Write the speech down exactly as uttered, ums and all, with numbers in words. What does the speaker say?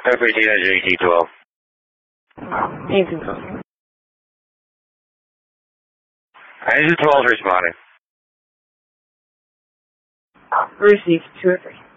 February J T twelve. Anything else? Engine twelve is responding. Received two or three.